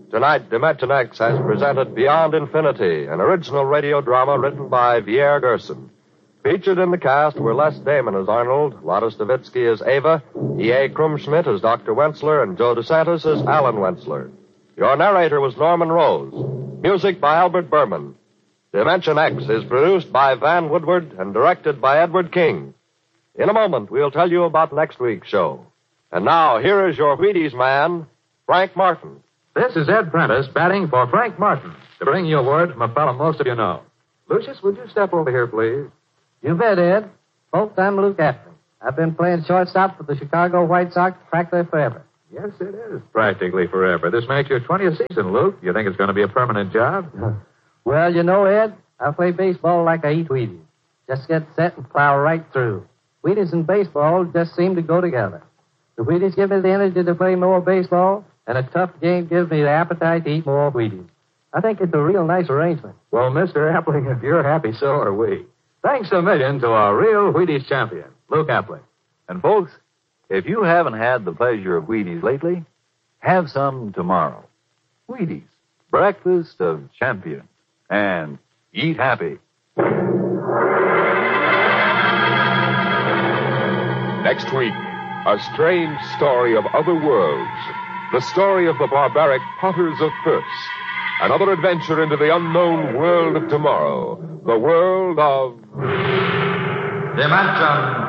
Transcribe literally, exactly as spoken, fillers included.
Tonight, Dimension X has presented Beyond Infinity, an original radio drama written by Pierre Gerson. Featured in the cast were Les Damon as Arnold, Lotta Stavitsky as Ava, E A. Krumschmidt as Doctor Wentzler, and Joe DeSantis as Alan Wentzler. Your narrator was Norman Rose. Music by Albert Berman. Dimension X is produced by Van Woodward and directed by Edward King. In a moment, we'll tell you about next week's show. And now, here is your Wheaties man, Frank Martin. This is Ed Prentice batting for Frank Martin to bring you a word from a fellow most of you know. Lucius, would you step over here, please? You bet, Ed. Folks, I'm Luke Ashton. I've been playing shortstop for the Chicago White Sox practically forever. Yes, it is practically forever. This makes your twentieth season, Luke. You think it's going to be a permanent job? Well, you know, Ed, I play baseball like I eat Wheaties. Just get set and plow right through. Wheaties and baseball just seem to go together. The Wheaties give me the energy to play more baseball, and a tough game gives me the appetite to eat more Wheaties. I think it's a real nice arrangement. Well, Mister Appling, if you're happy, so are we. Thanks a million to our real Wheaties champion, Luke Appling. And folks, if you haven't had the pleasure of Wheaties lately, have some tomorrow. Wheaties, breakfast of champions. And eat happy. Next week, a strange story of other worlds. The story of the barbaric Potters of Thirst. Another adventure into the unknown world of tomorrow. The world of... Dimension